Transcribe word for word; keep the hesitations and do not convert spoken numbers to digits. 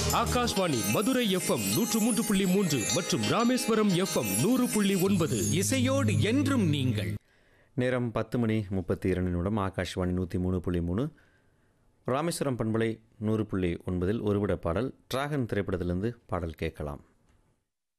Akashvani Madurai FM நூற்று மூன்று புள்ளி மூன்று மற்றும் ராமேஸ்வரம் எஃப்எம் நூறு புள்ளி ஒன்பது. இசையோடு என்றும் நீங்கள். நேரம் பத்து மணி முப்பத்தி இரண்டு நிமிடம். ஆகாஷ்வாணி நூற்றி மூணு புள்ளி மூணு ராமேஸ்வரம் பண்பலை நூறு புள்ளி ஒன்பதில் ஒருவிட பாடல் டிராகன் திரைப்படத்திலிருந்து பாடல் கேட்கலாம்.